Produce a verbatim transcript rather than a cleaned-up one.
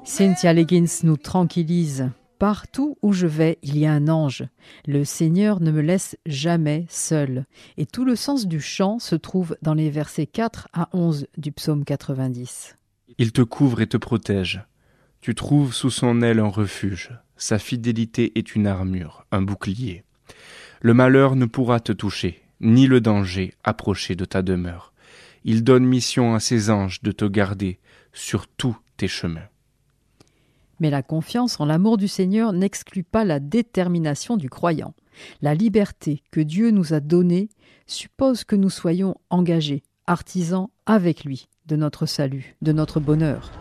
Cynthia Leggins nous tranquillise. Partout où je vais, il y a un ange. Le Seigneur ne me laisse jamais seul. Et tout le sens du chant se trouve dans les versets quatre à onze du psaume quatre-vingt-dix. Il te couvre et te protège. Tu trouves sous son aile un refuge. Sa fidélité est une armure, un bouclier. Le malheur ne pourra te toucher, ni le danger approcher de ta demeure. Il donne mission à ses anges de te garder sur tous tes chemins. Mais la confiance en l'amour du Seigneur n'exclut pas la détermination du croyant. La liberté que Dieu nous a donnée suppose que nous soyons engagés, artisans avec lui de notre salut, de notre bonheur.